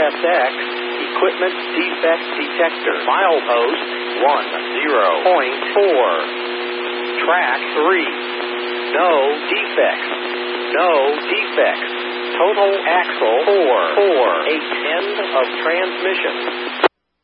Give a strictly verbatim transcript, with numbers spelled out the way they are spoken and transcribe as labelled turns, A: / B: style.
A: S X, equipment defect detector. Milepost one zero point four. Track three. No defects. No defects. Total axle four four. A end of transmission.